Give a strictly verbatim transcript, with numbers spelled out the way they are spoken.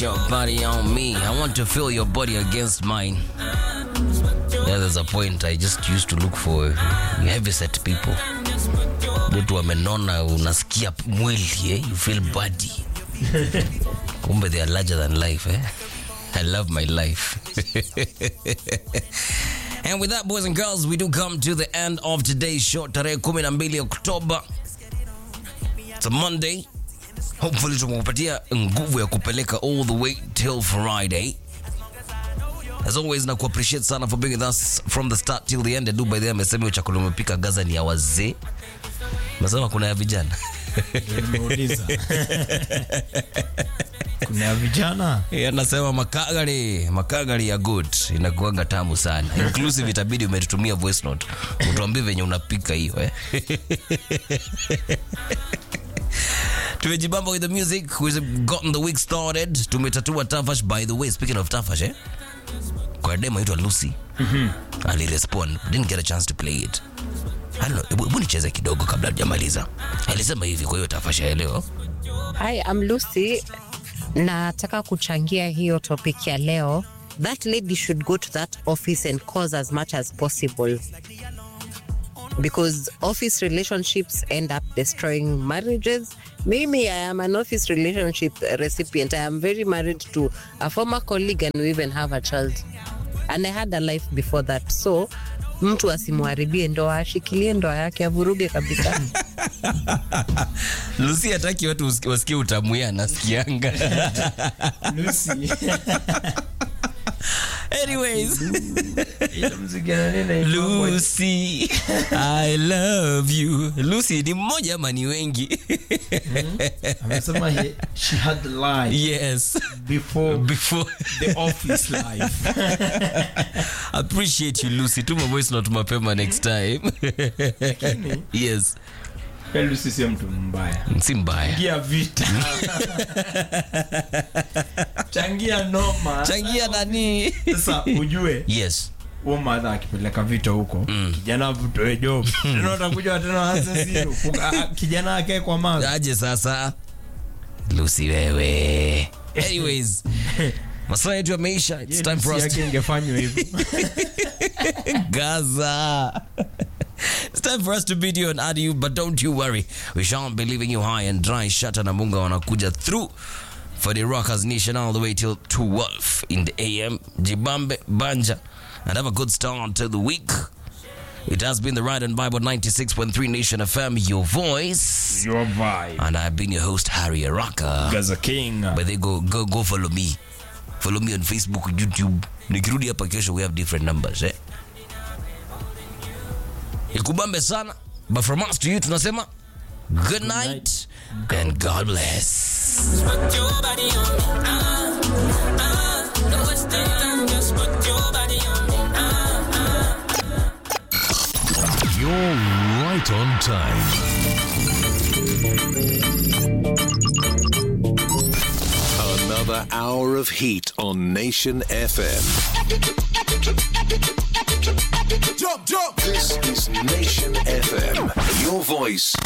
your body on me. I want to feel your body against mine. Yeah, there's a point I just used to look for heavy set people. Mtu amenona unasikia mwili, eh? You feel body. Kumbe they are larger than life, eh? I love my life. And with that, boys and girls, we do come to the end of today's show. Tarehe kumi na mbili Oktoba. It's a Monday. Hopefully tumekupatia nguvu ya kupeleka all the way till Friday. As always, na kuappreciate sana for being with us from the start till the end. Edu by the way amesema chakula umepika Gaza ni ya wazee. Nasema kuna ya vijana. Nimeuliza. Kuna ya vijana? Yeah, nasema makagari, makagari ya good. Inakuanga tamu sana. Inclusive itabidi umetutumia voice note. Utuambie venye unapika hiyo, eh. Tumejibamba with the music. We've gotten the week started. Tumetatua Tafash. By the way, speaking of Tafash, eh? Kwa demo itwa Lucy. Mhm. Ali respond. Didn't get a chance to play it. I don't know. Hebu nicheze kidogo kabla hujamaliza. Alisema hivi kwa hiyo Tafash ya leo. Hi, I'm Lucy. Nataka kuchangia hiyo topic ya leo. That lady should go to that office and cause as much as possible. Because office relationships end up destroying marriages. Maybe I am an office relationship recipient. I am very married to a former colleague and we even have a child. And I had a life before that. So, mtu asimharibie ndoa, ashikilie ndoa yake, avuruge kabisa. Lucy hataki watu wasikie utamu ya nasikianga. Lucy. Anyways, Lucy, I love you. Lucy ni mmoja ama ni wengi? Amesema she had life. Yes. Before before the office life. Appreciate you, Lucy. Tuma voice note mapema next time. Yes. Lucy si mtu mbaya. Si mbaya. Changia vita. Changia noma. Changia nani? Sasa ujue. Yes. Uo mother akipeleka vita huko. Mm. Kijana vutoe job. Tena utakuja tena hasa zero. Kijana yake kwa mama. Aje sasa. Lucy wewe. Anyways. Masaa yetu yameisha. It's time for us. Yake ingefanywa hivyo. Gaza. It's time for us to bid you and add you, but don't you worry. We shan't be leaving you high and dry. Shata na Munga wanakuja through for the Rockers Nation all the way till twelve in the A M. Jibambe, Banja, and have a good start to the week. It has been the Ride and Bible ninety-six point three Nation F M, your voice. Your vibe. And I've been your host, Harry Araka. Gaza King. But they go, go, go follow me. Follow me on Facebook, YouTube. Nikirudi hapa kesho, we have different numbers, eh? Ikubambe sana, but from us to you tunasema good night, good night. And God bless. Put your body on me. Ah, ah, no wasting time, just put your body on me. Ah, ah. You're right on time. Another hour of heat on Nation F M. Jump, jump. This is Nation F M. Your voice.